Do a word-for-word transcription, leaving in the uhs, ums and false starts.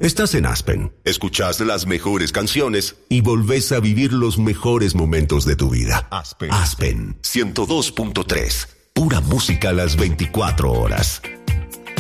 Estás en Aspen, escuchás las mejores canciones y volvés a vivir los mejores momentos de tu vida. Aspen, Aspen ciento dos punto tres, pura música a las veinticuatro horas.